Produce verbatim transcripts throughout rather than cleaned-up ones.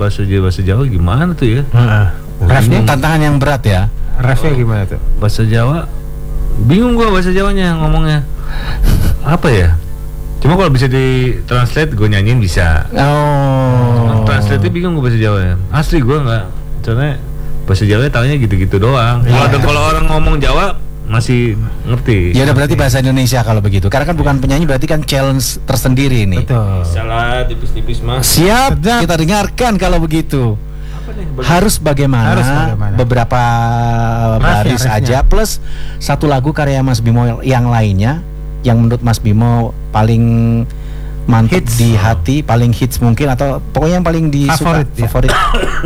bahasa Jawa bahasa Jawa gimana tuh ya? Heeh. Refnya tantangan yang berat ya. Refnya gimana tuh? Bahasa Jawa bingung gua bahasa Jawanya ngomongnya. Apa ya? Cuma kalau bisa di translate gue nyanyiin bisa. Oh. Translate bingung gue bahasa Jawa. Asli gue nggak. Soalnya bahasa Jawa taunya gitu-gitu doang. Kalau ada kalau orang ngomong Jawa masih ngerti. Ya udah berarti bahasa Indonesia kalau begitu. Karena kan bukan penyanyi berarti kan challenge tersendiri nih. Betul. Salah tipis-tipis mas. Siap, Sedap. kita dengarkan kalau begitu. Harus bagaimana, Harus bagaimana? beberapa baris refnya. aja plus satu lagu karya Mas Bimo yang lainnya yang menurut Mas Bimo paling mantap Hits. di hati, paling hits mungkin atau pokoknya yang paling disuka Favorit, ya. favorit.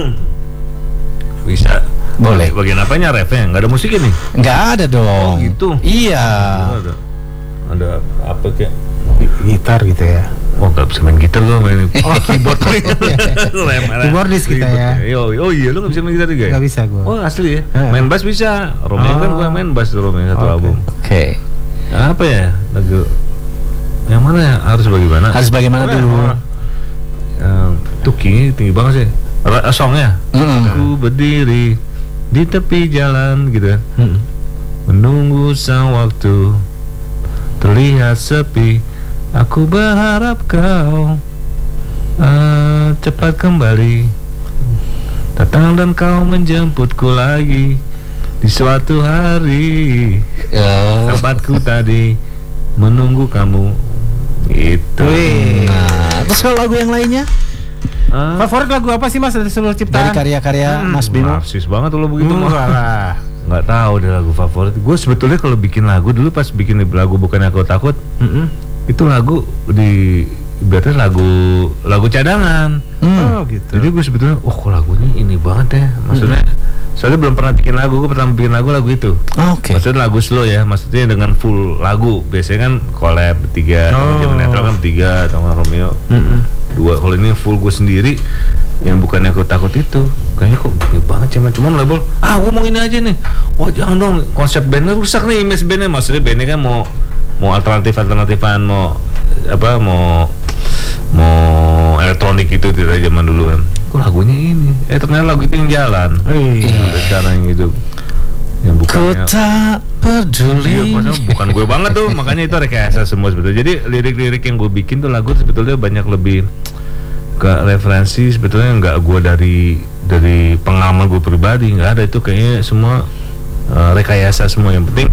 Bisa. Boleh. Bagian apanya refnya? Nggak ada musiknya nih? Nggak ada dong. Oh, gitu. Iya. Ada. Ada apa kayak? Gitar gitu ya. Oh nggak bisa main gitar gue main. Oh keyboard. Keyboardis kita ya. Yo, oh iya lu nggak bisa main gitar juga ya? Nggak bisa gue. Oh asli ya? Heeh. Main bass bisa. Romeo kan Oh. gue main bass tuh Romeo satu Oke. album. Oke. Apa ya lagu? Yang mana ya? Harus bagaimana? Harus bagaimana Apa ya? dulu? Um, tuh tinggi tinggi banget sih. Ra- Songnya. Mm-mm. Aku berdiri di tepi jalan gitu. Hmm. Menunggu sang waktu terlihat sepi. Aku berharap kau uh, cepat kembali datang dan kau menjemputku lagi di suatu hari. Ya. Tempatku tadi menunggu kamu. Itu. Wih. Nah, terus kalau lagu yang lainnya Ah, Favorit lagu apa sih mas dari seluruh dari ciptaan? karya-karya Hmm. Mas Bimo? narsis banget lo begitu mah. Enggak lah. Nggak tahu deh lagu favorit. Gue sebetulnya kalau bikin lagu dulu pas bikin lagu Bukannya Aku Takut Mm-mm. itu lagu di berarti lagu lagu cadangan. Hmm. Oh gitu. Jadi gue sebetulnya, oh kok lagunya ini banget ya, maksudnya. Soalnya belum pernah bikin lagu, gue pertama bikin lagu lagu itu. Oke. Maksudnya lagu slow ya, maksudnya dengan full lagu. Biasanya kan collab bertiga, Oh. sama Netral kan bertiga, sama Romeo Mm-mm. dua. Kalau ini full gue sendiri, yang Bukannya Aku Takut itu, kayaknya kok gini banget cuman cuman label. Ah, gue mau ini aja nih. Wah jangan dong, konsep bandnya rusak nih, image bandnya. Maksudnya bandnya kan mau mau alternatif alternatifan, mau apa mau mau elektronik gitu tidak zaman dulu kan. Kok lagunya ini? Eh ternyata lagu itu yang jalan. Wih. Sampai sekarang yang gitu. Yang Ku bukannya tak Iya, peduli. maksudnya bukan gue banget tuh, makanya itu rekayasa semua sebetulnya. Jadi lirik-lirik yang gue bikin tuh lagu sebetulnya banyak lebih ke referensi sebetulnya nggak gue dari dari pengalaman gue pribadi, nggak ada, itu kayaknya semua uh, rekayasa semua. Yang penting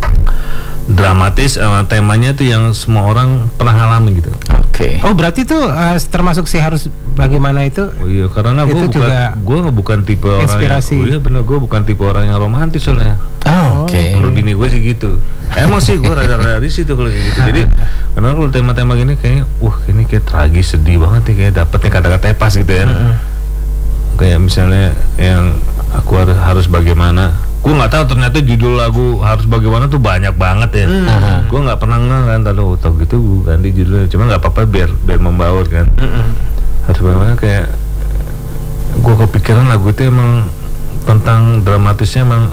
dramatis, uh, temanya tuh yang semua orang pernah ngalamin gitu. Oke. Oh berarti tuh eh, termasuk sih harus bagaimana itu? Oh iya, karena gue Itu bukan juga gue bukan tipe orang yang, inspirasi. oh iya bener, gue bukan tipe orang yang romantis soalnya. Oh, Oke. Menurut bini gue sih gitu. Emang sih gue rada-rada risih tuh kalau kayak gitu. Jadi karena kalau tema-tema gini kayaknya, wah ini kayak tragis, sedih banget nih, kayak dapetnya kata-kata pas gitu ya. Kayak misalnya yang aku harus harus bagaimana. Gue nggak tahu ternyata judul lagu Harus Bagaimana tuh banyak banget ya. Hmm. Gue nggak pernah nggak kan, tahu tau gitu gue ganti judulnya. Cuma nggak apa-apa biar biar membaur kan. Harus Bagaimana kayak gue kepikiran lagu itu emang tentang dramatisnya, emang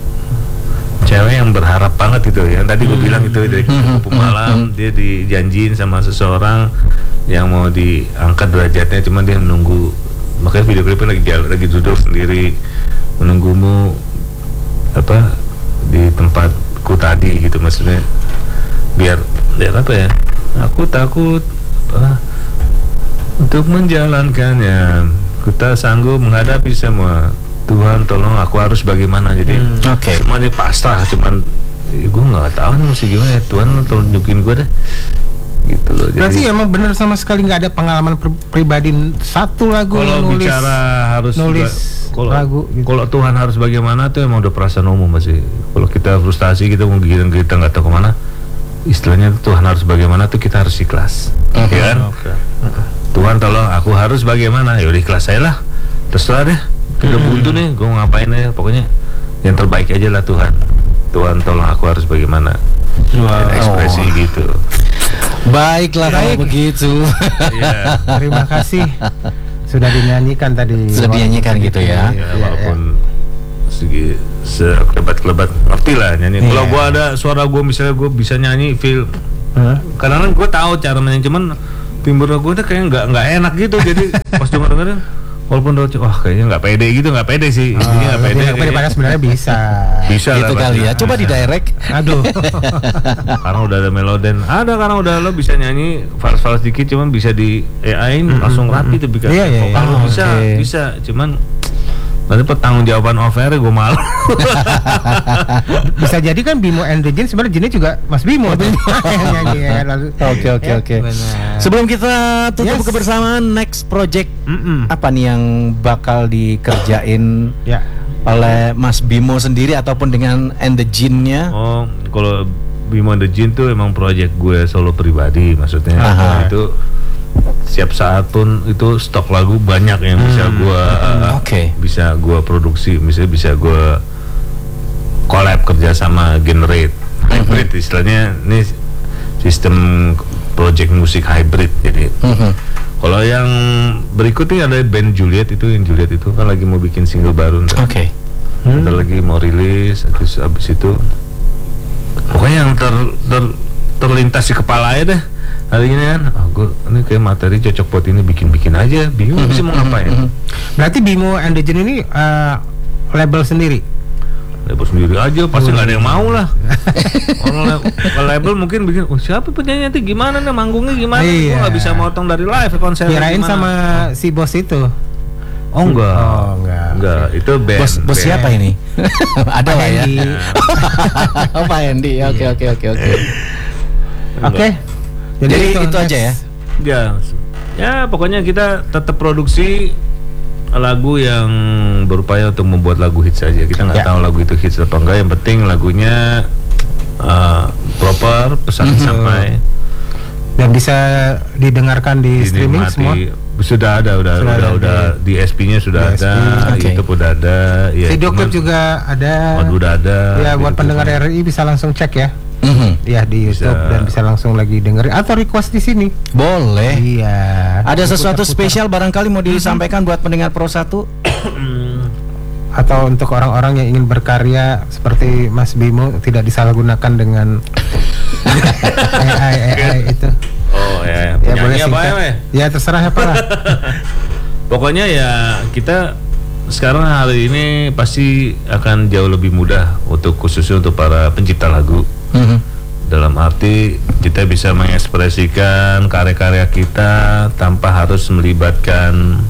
cewek yang berharap banget gitu ya. Tadi gue bilang itu dari kupu malam dia dijanjiin sama seseorang yang mau diangkat derajatnya, cuman dia menunggu. Makanya video klipnya lagi jalan, lagi duduk sendiri menunggumu apa di tempatku tadi gitu, maksudnya biar biar apa ya, aku takut apa, untuk menjalankannya, ku tak sanggup menghadapi semua, Tuhan tolong aku harus bagaimana. Jadi Hmm, oke. cuma dia pasrah, cuman ya, gue nggak tahu nih mesti gimana ya, Tuhan tolong tunjukin gue deh gitu loh. Berarti Jadi emang bener sama sekali nggak ada pengalaman pri- pribadi satu lagu kalau nulis bicara harus nulis juga- kalau lagu gitu. kalau Tuhan harus bagaimana tuh emang udah perasaan umum masih. Kalau kita frustasi, kita mau giring, kita nggak tahu kemana, istilahnya Tuhan harus bagaimana tuh kita harus ikhlas, ya kan? Tuhan tolong aku harus bagaimana, ya udah ikhlas saya lah, terserah deh, kita buntu nih, gue mau ngapain aja, pokoknya yang terbaik aja lah Tuhan. Tuhan tolong aku harus bagaimana, dan ekspresi gitu. Baiklah kalau Baik. begitu. Iya. Terima kasih sudah dinyanyikan tadi. Sudah dinyanyikan gitu ya. Ya, walaupun segi sekelebat-kelebat ngerti lah nyanyi. Kalau Iya. gua ada suara gua, misalnya gua bisa nyanyi feel, Hah? kadang-kadang gua tahu cara menyanyi, cuman timbur gua tuh kayak nggak nggak enak gitu. Jadi pas denger dengerin, walaupun udah wah kayaknya nggak pede gitu, nggak pede sih, Oh, intinya nggak pede. lebih nggak pede, padahal sebenarnya bisa. Bisa lah, Gitu pasti. kali ya. Coba di direct. Aduh. Karena udah ada meloden, ada karena udah lo bisa nyanyi fals-fals dikit, cuman bisa di A I-in langsung rapi tuh bikin Iya, iya, vokal iya. lo bisa, Oke. bisa, cuman nanti pertanggungjawaban off air gue malu. Bisa jadi kan Bimo and the Jin sebenarnya jinnya juga Mas Bimo tuh. Yang nyanyi ya kan. Lalu- Oke oke Ya, oke. benar. Sebelum kita tutup Yes. kebersamaan, next project Mm-mm. apa nih yang bakal dikerjain Ya. oleh Mas Bimo sendiri ataupun dengan And the Jin-nya? Oh, kalau Bimo and the Jin tuh emang project gue solo pribadi, maksudnya. Aha. Itu setiap saat pun itu stok lagu banyak yang bisa gue Oke. bisa gue produksi, misalnya bisa gue collab kerja sama Generate hybrid, istilahnya ini sistem project musik hybrid. Jadi Mhm. kalau yang berikut ini ada band Juliet, itu yang Juliet itu kan lagi mau bikin single baru ntar. Oke. Ntar lagi mau rilis, terus abis itu pokoknya yang ter, ter- terlintas di kepala aja deh hari ini kan. Oh, gue ini kayak materi cocok buat ini, bikin-bikin aja, bingung sih mau ngapain. Berarti Bimo and the Jin ini eh, label sendiri. Label sendiri aja pasti nggak ada yang mau lah. Orang la- kalau label mungkin bikin, oh siapa penyanyi nanti gimana nih, manggungnya gimana? Iya. Gue nggak bisa motong dari live konser. Kirain gimana. sama si bos itu. Oh enggak, Oh, enggak. enggak, itu band. Bos bos band. siapa ini? Ada lah ya. Hendy. Oh, Pak Hendy. Oke oke oke oke. Oke. Jadi itu aja ya. Ya, ya pokoknya kita tetap produksi lagu yang berupaya untuk membuat lagu hits saja. Kita nggak Ya. tahu lagu itu hits atau enggak. Yang penting lagunya uh, proper, pesan sampai, Dan bisa didengarkan di streaming dinikmati. semua. Sudah ada, udah, Sudah udah, ada udah di S P-nya sudah di S P. ada, Oke. YouTube udah ada. Ya, Video cuman- klip juga ada. Waduh, udah ada. Ya buat Video pendengar klipnya. R I bisa langsung cek ya. Mhm. Ya di Bisa. YouTube dan bisa langsung lagi dengerin atau request di sini. Boleh. Iya. Ada sesuatu Putar-putar. spesial barangkali mau disampaikan buat pendengar Pro satu? Atau untuk orang-orang yang ingin berkarya seperti Mas Bimo tidak disalahgunakan dengan A I A I itu. Oh ya, Ya penyanyi boleh apa singkat. ya, Meh? Ya terserah apa lah. Pokoknya ya kita sekarang hari ini pasti akan jauh lebih mudah untuk khususnya untuk para pencipta lagu. Mhm. Dalam arti kita bisa mengekspresikan karya-karya kita tanpa harus melibatkan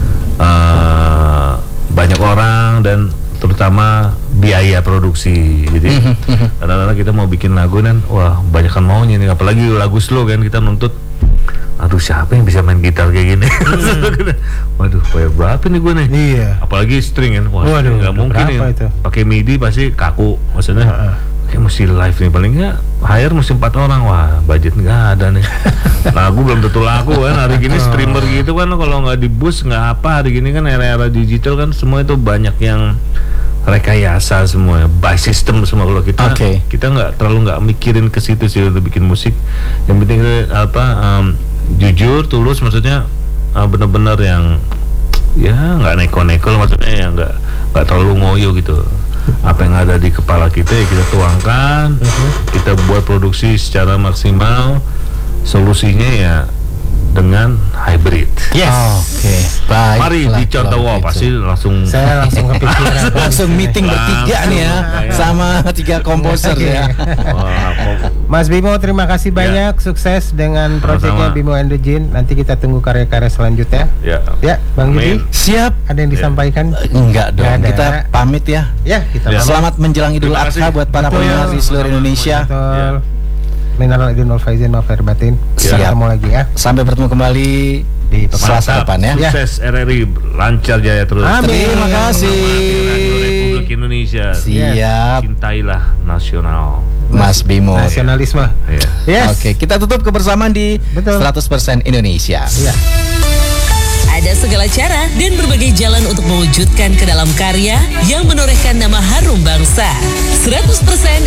uh, banyak orang dan terutama biaya produksi. Jadi kadang-kadang kita mau bikin lagu dan wah banyakan maunya nih, apalagi lagu slow kan, kita nuntut aduh siapa yang bisa main gitar kayak gini. Waduh bayar berapa nih gue nih. Iya. Apalagi string kan, wah Waduh, nggak mungkin berapa ya itu? pakai MIDI pasti kaku, maksudnya kayak mesti live nih, paling nggak hire mesti empat orang, wah budget nggak ada nih. Lagu belum tentu laku kan hari gini, streamer gitu kan kalau nggak di boost nggak apa, hari gini kan era-era digital kan semua itu banyak yang rekayasa semua, by system semua. Kalau kita Oke. kita nggak terlalu nggak mikirin ke situ sih untuk bikin musik, yang penting kita, apa em, jujur tulus, maksudnya uh, bener-bener yang ya nggak neko-neko, maksudnya yang nggak nggak terlalu ngoyo gitu. Apa yang ada di kepala kita ya kita tuangkan, kita buat produksi secara maksimal. Solusinya ya dengan hybrid. Yes. Oke. Baik. Mari dicontoh, wah pasti langsung Saya langsung kepikiran. Langsung meeting bertiga nih ya Langsung. sama tiga komposer ya. wah, kok- Mas Bimo terima kasih banyak, sukses dengan proyeknya Sama-sama. Bimo and the Jin. Nanti kita tunggu karya-karya selanjutnya. ya. Ya, Bang Amin. Yudi, Siap. ada yang disampaikan? Enggak dong. Nggak ada. Kita pamit ya. Ya, kita Ya. pamit. Selamat menjelang Idul Terima Adha kasih. buat para Betul. pendengar di seluruh Indonesia. Betul. Ya. Minal aidin wal faizin maaf lahir batin. Siap. Kita ketemu lagi ya. Sampai bertemu kembali di Selasa Mantap. depan ya. Ya. Sukses R R I, lancar jaya terus. Amin. Terima kasih. Radio Republik Indonesia. Siap, Cintailah nasional. Mas Bimo. Nasionalisme. Ya. Yes. Oke, kita tutup kebersamaan di Betul. seratus persen Indonesia. Iya. Ada segala cara dan berbagai jalan untuk mewujudkan ke dalam karya yang menorehkan nama harum bangsa. seratus persen